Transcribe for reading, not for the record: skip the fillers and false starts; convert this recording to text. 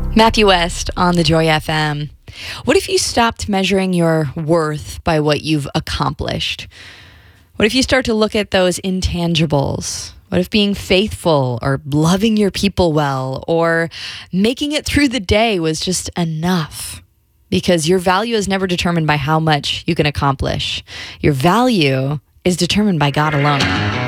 Matthew West on the Joy FM. What if you stopped measuring your worth by what you've accomplished? What if you start to look at those intangibles? What if being faithful or loving your people well or making it through the day was just enough? Because your value is never determined by how much you can accomplish. Your value is determined by God alone.